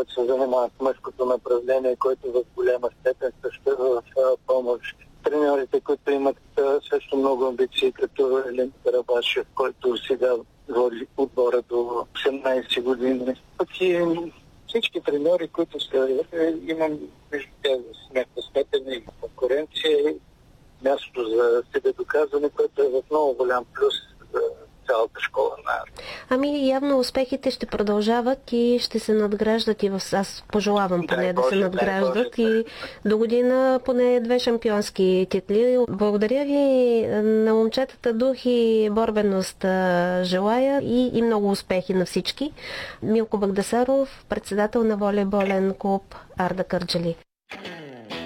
които се занимават с мъжкото направление, който в голяма степен също е в помощ. Треньорите, които имат също много амбиции, като Елин Карабашев, който сега води отбора до 18 години. Пък и всички треньори, които имам между тях в някаква степен и конкуренция и място за себе доказване, което е в много голям плюс за цялата школа на Ами явно успехите ще продължават и ще се надграждат аз пожелавам поне да се надграждат и до година поне 2 шампионски титли. Благодаря ви, на момчетата дух и борбеност желая и много успехи на всички. Милко Багдасаров, председател на волейболен клуб Арда Кърджали.